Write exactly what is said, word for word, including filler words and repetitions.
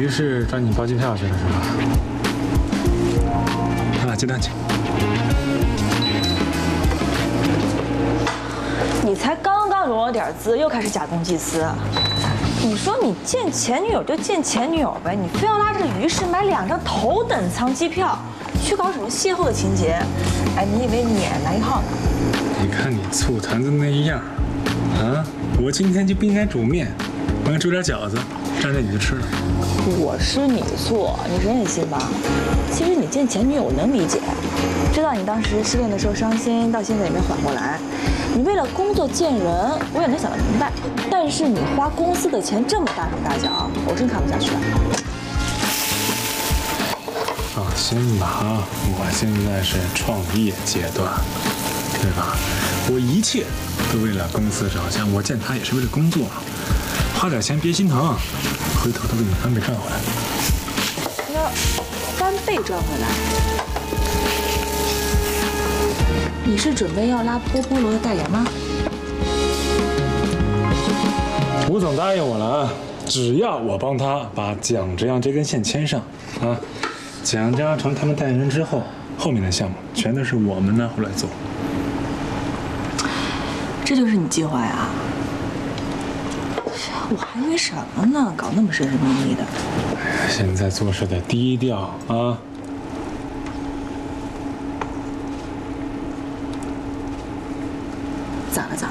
于是找你包机票去了是吧？好了，结账去。 你才刚刚融了点资，又开始假公济私。你说你见前女友就见前女友呗，你非要拉着于氏买两张头等舱机票，去搞什么邂逅的情节？哎，你以为你男一号呢？ 你看你醋坛子那样，啊，我今天就不应该煮面，我应该煮点饺子，蘸着你就吃了。 我是你的错，你忍忍心吧。其实你见前女友我能理解，知道你当时失恋的时候伤心，到现在也没缓过来。你为了工作见人，我也能想得明白。但是你花公司的钱这么大手大脚，我真看不下去了。 放心吧啊，我现在是创业阶段，对吧？我一切都为了公司着想，我见他也是为了工作，花点钱别心疼，回头都给你翻倍赚回来。 那翻倍赚回来，你是准备要拉波波罗的代言吗？ 吴总答应我了啊，只要我帮他把蒋哲阳这根线牵上啊，蒋哲阳成他们代言人之后，后面的项目全都是我们拿回来做。 这就是你计划呀？我还以为什么呢？搞那么神神秘秘的。 哎呀，现在做事得低调啊。 咋了咋